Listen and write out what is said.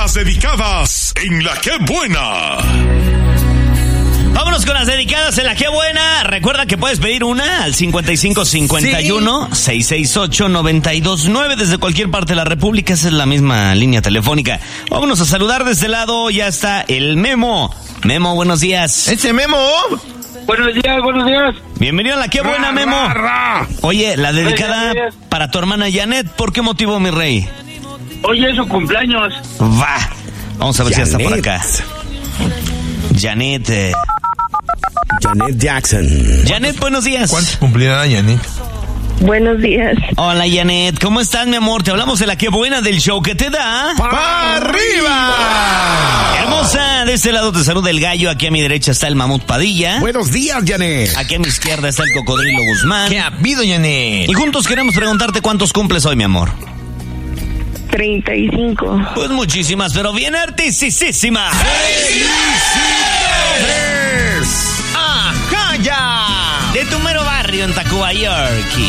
Las dedicadas en La Qué Buena. Vámonos con las dedicadas en La Qué Buena. Recuerda que puedes pedir una al 5551-668-929 desde cualquier parte de la República. Esa es la misma línea telefónica. Vámonos a saludar de este lado. Ya está el Memo. Memo, buenos días. ¡Ese Memo! Buenos días. Bienvenido a La Qué Buena, Memo. Oye, la dedicada Gracias. para tu hermana Janet. ¿Por qué motivo, mi rey? Hoy es su cumpleaños. Va. Vamos a ver si ya está por Janet. acá. Janet. Janet Jackson. Janet, buenos días. ¿Cuántos cumplirá Janet? Buenos días. Hola, Janet. ¿Cómo estás, mi amor? Te hablamos de La Qué Buena, del show que te da ¡Pa' arriba! Hermosa, de este lado te saluda el gallo. Aquí a mi derecha está el mamut Padilla. Buenos días, Janet. Aquí a mi izquierda está el cocodrilo Guzmán. ¿Qué ha habido, Janet? Y juntos queremos preguntarte cuántos cumples hoy, mi amor. 35. Pues muchísimas, pero bien artistísimas. ¡Felicidades! ¡Ajá, ya! De tu mero barrio en Tacuba, York.